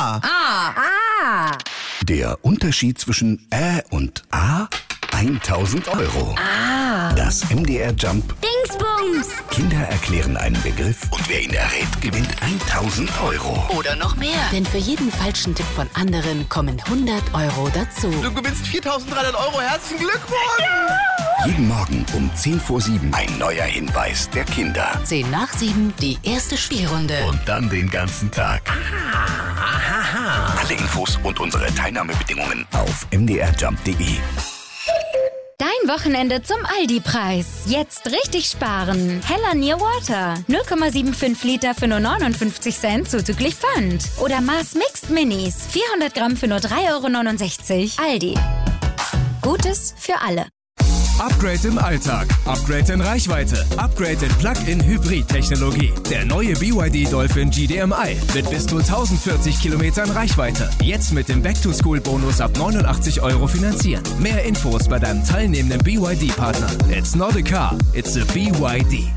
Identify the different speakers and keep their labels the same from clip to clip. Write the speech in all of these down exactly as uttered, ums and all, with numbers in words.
Speaker 1: A.
Speaker 2: A. A.
Speaker 3: Der Unterschied zwischen Ä und A? tausend Euro.
Speaker 2: Ah.
Speaker 3: Das M D R Jump.
Speaker 2: Dingsbums.
Speaker 3: Kinder erklären einen Begriff und wer ihn errät, gewinnt tausend Euro.
Speaker 2: Oder noch mehr.
Speaker 4: Denn für jeden falschen Tipp von anderen kommen hundert Euro dazu.
Speaker 1: Du gewinnst viertausenddreihundert Euro. Herzlichen Glückwunsch. Ja.
Speaker 3: Jeden Morgen um zehn vor sieben ein neuer Hinweis der Kinder.
Speaker 4: zehn nach sieben die erste Spielrunde.
Speaker 3: Und dann den ganzen Tag.
Speaker 1: Aha.
Speaker 3: Alle Infos und unsere Teilnahmebedingungen auf m d r jump punkt d e.
Speaker 5: Dein Wochenende zum Aldi-Preis. Jetzt richtig sparen. Hella Near Water. null Komma fünfundsiebzig Liter für nur neunundfünfzig Cent zuzüglich Pfand. Oder Mars Mixed Minis. vierhundert Gramm für nur drei Euro neunundsechzig. Aldi. Gutes für alle.
Speaker 6: Upgrade im Alltag, Upgrade in Reichweite, Upgrade in Plug-in-Hybrid-Technologie. Der neue B Y D Dolphin G D M I mit bis zu tausendvierzig Kilometern Reichweite. Jetzt mit dem Back-to-School-Bonus ab neunundachtzig Euro finanzieren. Mehr Infos bei deinem teilnehmenden B Y D-Partner. It's not a car, it's a B Y D.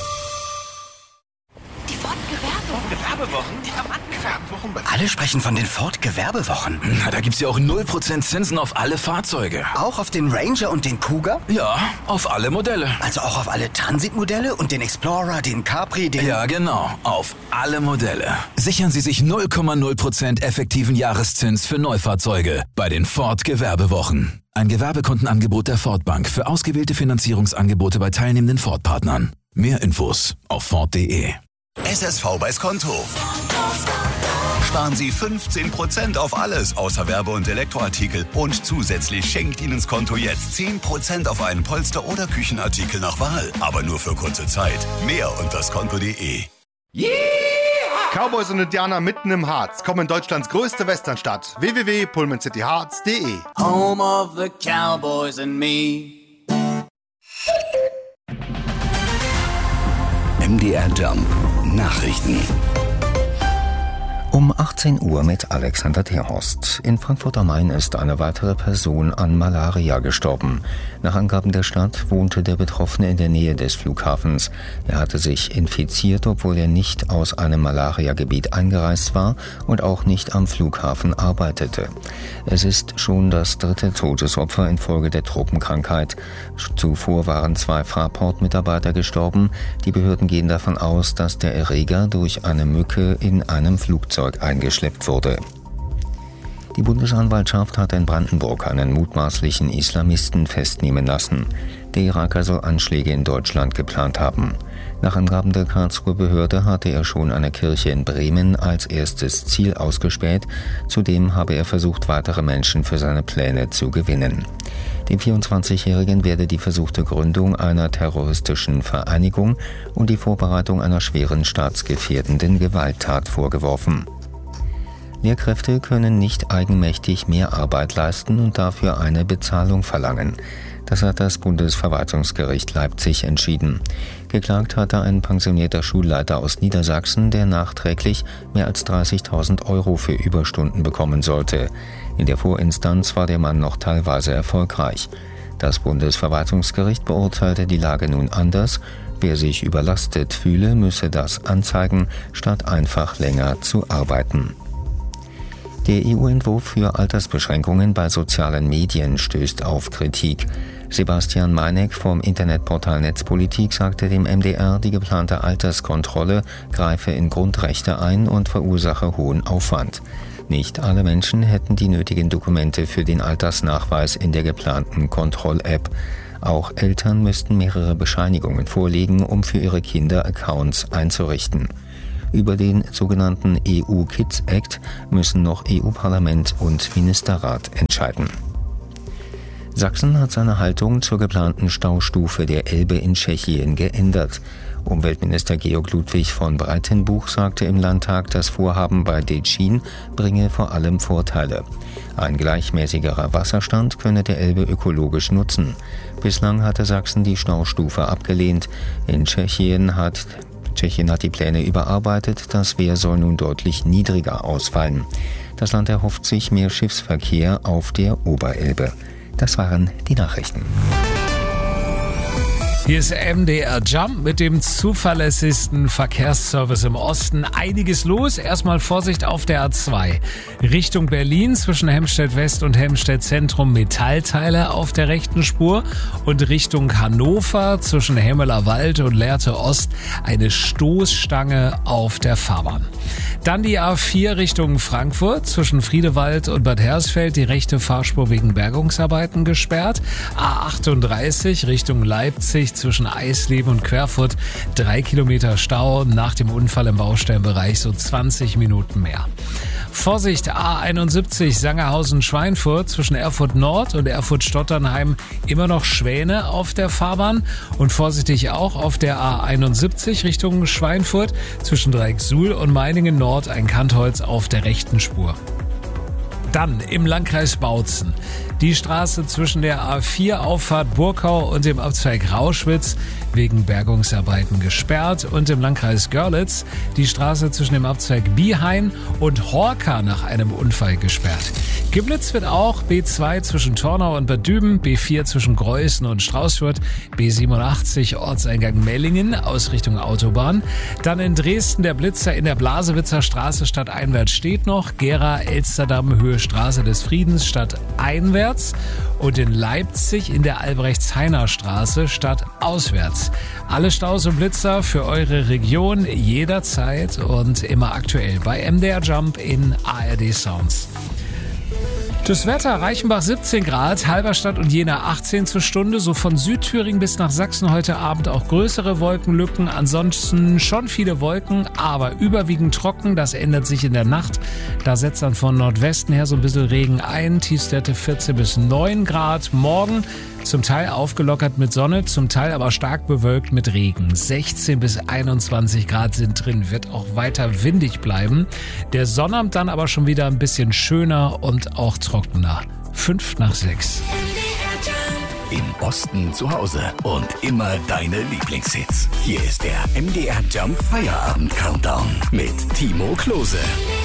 Speaker 2: Die Ford-Gewerbewochen.
Speaker 1: Gewerbewochen? Die haben angefangen.
Speaker 7: Alle sprechen von den Ford-Gewerbewochen.
Speaker 8: Na, da gibt's ja auch null Prozent Zinsen auf alle Fahrzeuge.
Speaker 7: Auch auf den Ranger und den Kuga?
Speaker 8: Ja, auf alle Modelle.
Speaker 7: Also auch auf alle Transit-Modelle und den Explorer, den Capri, den...
Speaker 8: Ja, genau. Auf alle Modelle. Sichern Sie sich null Komma null Prozent effektiven Jahreszins für Neufahrzeuge bei den Ford-Gewerbewochen. Ein Gewerbekontenangebot der Ford Bank für ausgewählte Finanzierungsangebote bei teilnehmenden Ford-Partnern. Mehr Infos auf ford punkt de.
Speaker 3: S S V bei Skonto. Sparen Sie fünfzehn Prozent auf alles außer Werbe- und Elektroartikel. Und zusätzlich schenkt Ihnen Skonto jetzt zehn Prozent auf einen Polster- oder Küchenartikel nach Wahl. Aber nur für kurze Zeit. Mehr unter skonto punkt de.
Speaker 9: Yeah! Cowboys und Indianer mitten im Harz kommen in Deutschlands größte Westernstadt. w w w punkt pullman city hearts punkt de.
Speaker 10: Home of the Cowboys and me.
Speaker 3: M D R Jump. Nachrichten.
Speaker 11: Um achtzehn Uhr mit Alexander Terhorst. In Frankfurt am Main ist eine weitere Person an Malaria gestorben. Nach Angaben der Stadt wohnte der Betroffene in der Nähe des Flughafens. Er hatte sich infiziert, obwohl er nicht aus einem Malariagebiet eingereist war und auch nicht am Flughafen arbeitete. Es ist schon das dritte Todesopfer infolge der Tropenkrankheit. Zuvor waren zwei Fraport-Mitarbeiter gestorben. Die Behörden gehen davon aus, dass der Erreger durch eine Mücke in einem Flugzeug eingeschleppt wurde. Die Bundesanwaltschaft hat in Brandenburg einen mutmaßlichen Islamisten festnehmen lassen. Der Iraker soll Anschläge in Deutschland geplant haben. Nach Angaben der Karlsruher Behörde hatte er schon eine Kirche in Bremen als erstes Ziel ausgespäht. Zudem habe er versucht, weitere Menschen für seine Pläne zu gewinnen. Dem vierundzwanzigjährigen werde die versuchte Gründung einer terroristischen Vereinigung und die Vorbereitung einer schweren staatsgefährdenden Gewalttat vorgeworfen. Lehrkräfte können nicht eigenmächtig mehr Arbeit leisten und dafür eine Bezahlung verlangen. Das hat das Bundesverwaltungsgericht Leipzig entschieden. Geklagt hatte ein pensionierter Schulleiter aus Niedersachsen, der nachträglich mehr als dreißigtausend Euro für Überstunden bekommen sollte. In der Vorinstanz war der Mann noch teilweise erfolgreich. Das Bundesverwaltungsgericht beurteilte die Lage nun anders. Wer sich überlastet fühle, müsse das anzeigen, statt einfach länger zu arbeiten. Der E U-Entwurf für Altersbeschränkungen bei sozialen Medien stößt auf Kritik. Sebastian Meineck vom Internetportal Netzpolitik sagte dem M D R, die geplante Alterskontrolle greife in Grundrechte ein und verursache hohen Aufwand. Nicht alle Menschen hätten die nötigen Dokumente für den Altersnachweis in der geplanten Kontroll-App. Auch Eltern müssten mehrere Bescheinigungen vorlegen, um für ihre Kinder Accounts einzurichten. Über den sogenannten E U-Kids Act müssen noch E U-Parlament und Ministerrat entscheiden. Sachsen hat seine Haltung zur geplanten Staustufe der Elbe in Tschechien geändert. Umweltminister Georg Ludwig von Breitenbuch sagte im Landtag, das Vorhaben bei Děčín bringe vor allem Vorteile. Ein gleichmäßigerer Wasserstand könne der Elbe ökologisch nutzen. Bislang hatte Sachsen die Staustufe abgelehnt. In Tschechien hat Tschechien hat die Pläne überarbeitet, das Wehr soll nun deutlich niedriger ausfallen. Das Land erhofft sich mehr Schiffsverkehr auf der Oberelbe. Das waren die Nachrichten.
Speaker 12: Hier ist M D R Jump mit dem zuverlässigsten Verkehrsservice im Osten. Einiges los. Erstmal Vorsicht auf der A zwei. Richtung Berlin zwischen Helmstedt West und Helmstedt Zentrum Metallteile auf der rechten Spur. Und Richtung Hannover zwischen Hemmeler Wald und Lehrte Ost eine Stoßstange auf der Fahrbahn. Dann die A vier Richtung Frankfurt zwischen Friedewald und Bad Hersfeld. Die rechte Fahrspur wegen Bergungsarbeiten gesperrt. A achtunddreißig Richtung Leipzig zwischen Eisleben und Querfurt drei Kilometer Stau, nach dem Unfall im Baustellenbereich so zwanzig Minuten mehr. Vorsicht, A einundsiebzig Sangerhausen-Schweinfurt zwischen Erfurt Nord und Erfurt-Stotternheim immer noch Schwäne auf der Fahrbahn und vorsichtig auch auf der A einundsiebzig Richtung Schweinfurt zwischen Dreiecksuhl und Meiningen Nord ein Kantholz auf der rechten Spur. Dann im Landkreis Bautzen. Die Straße zwischen der A vier Auffahrt Burkau und dem Abzweig Rauschwitz wegen Bergungsarbeiten gesperrt. Und im Landkreis Görlitz die Straße zwischen dem Abzweig Biehain und Horka nach einem Unfall gesperrt. Geblitzt wird auch B zwei zwischen Tornau und Bad Düben, B vier zwischen Greußen und Straußfurt, B siebenundachtzig Ortseingang Mellingen aus Richtung Autobahn. Dann in Dresden der Blitzer in der Blasewitzer Straße stadteinwärts steht noch, Gera Elsterdamm Höhe Straße des Friedens stadteinwärts und in Leipzig in der Albrechts-Heiner Straße stadtauswärts. Alle Staus und Blitzer für eure Region jederzeit und immer aktuell bei M D R Jump in A R D Sounds. Das Wetter, Reichenbach siebzehn Grad, Halberstadt und Jena achtzehn zur Stunde, so von Südthüringen bis nach Sachsen heute Abend auch größere Wolkenlücken, ansonsten schon viele Wolken, aber überwiegend trocken, das ändert sich in der Nacht, da setzt dann von Nordwesten her so ein bisschen Regen ein, Tiefstwerte vierzehn bis neun Grad, morgen zum Teil aufgelockert mit Sonne, zum Teil aber stark bewölkt mit Regen. sechzehn bis einundzwanzig Grad sind drin, wird auch weiter windig bleiben. Der Sonnabend dann aber schon wieder ein bisschen schöner und auch trockener. fünf nach sechs.
Speaker 3: Im Osten zu Hause und immer deine Lieblingshits. Hier ist der M D R Jump Feierabend Countdown mit Timo Klose.